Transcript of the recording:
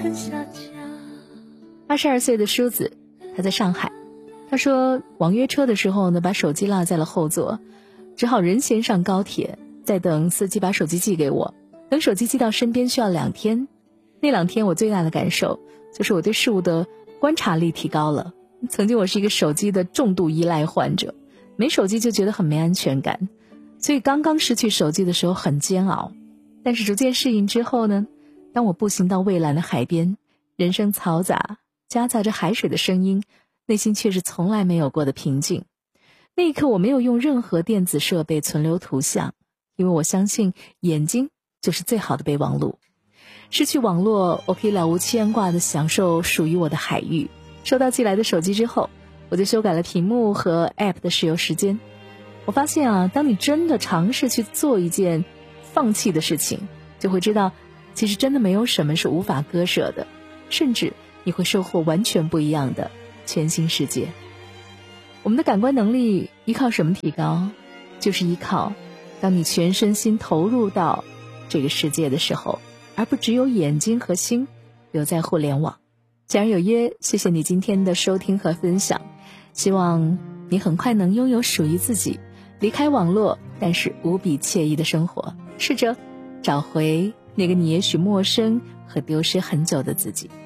22岁的梳子，他在上海。他说网约车的时候呢，把手机落在了后座，只好人先上高铁，再等司机把手机寄给我。等手机寄到身边需要2天。那2天我最大的感受就是我对事物的观察力提高了。曾经我是一个手机的重度依赖患者，没手机就觉得很没安全感，所以刚刚失去手机的时候很煎熬。但是逐渐适应之后呢，当我步行到蔚蓝的海边，人声嘈杂，夹杂着海水的声音，内心却是从来没有过的平静。那一刻我没有用任何电子设备存留图像，因为我相信眼睛就是最好的备忘录。失去网络，我可以了无牵挂地享受属于我的海域。收到寄来的手机之后，我就修改了屏幕和 App 的使用时间。我发现当你真的尝试去做一件放弃的事情，就会知道其实真的没有什么是无法割舍的，甚至你会收获完全不一样的全新世界。我们的感官能力依靠什么提高？就是依靠当你全身心投入到这个世界的时候，而不只有眼睛和心留在互联网。假如有约，谢谢你今天的收听和分享，希望你很快能拥有属于自己离开网络但是无比惬意的生活，试着找回那个你也许陌生和丢失很久的自己。